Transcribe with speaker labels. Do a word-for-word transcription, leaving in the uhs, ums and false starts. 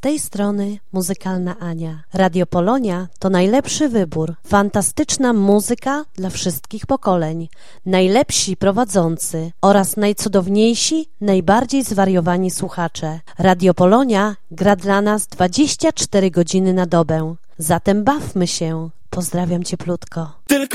Speaker 1: tej strony Muzykalna Ania. Radio Polonia to najlepszy wybór. Fantastyczna muzyka dla wszystkich pokoleń. Najlepsi prowadzący oraz najcudowniejsi, najbardziej zwariowani słuchacze. Radio Polonia gra dla nas dwadzieścia cztery godziny na dobę. Zatem bawmy się. Pozdrawiam cieplutko.